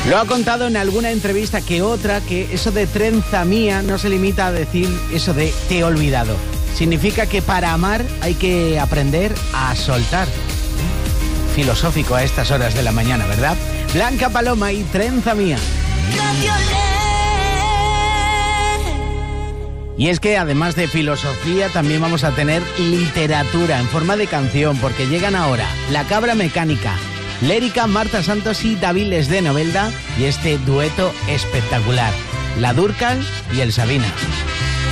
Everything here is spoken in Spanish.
Lo ha contado en alguna entrevista que otra, que eso de trenza mía no se limita a decir eso de te he olvidado. Significa que para amar hay que aprender a soltar. Filosófico a estas horas de la mañana, ¿verdad? Blanca Paloma y Trenza Mía. Y es que además de filosofía también vamos a tener literatura en forma de canción, porque llegan ahora La Cabra Mecánica, Lérica, Marta Santos y David Les de Novelda, y este dueto espectacular, La Dúrcal y el Sabina.